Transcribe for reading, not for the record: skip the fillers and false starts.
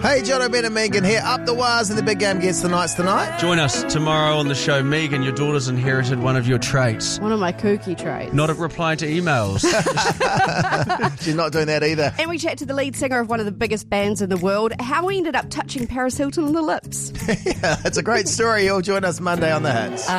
Hey, Jono, Ben and Megan here. Up the wires and the big game gets the Knights tonight. Join us tomorrow on the show. Megan, your daughter's inherited one of your traits. One of my kooky traits. Not at replying to emails. She's not doing that either. And we chat to the lead singer of one of the biggest bands in the world, how he ended up touching Paris Hilton on the lips. Yeah, it's a great story. You'll join us Monday on The Hits.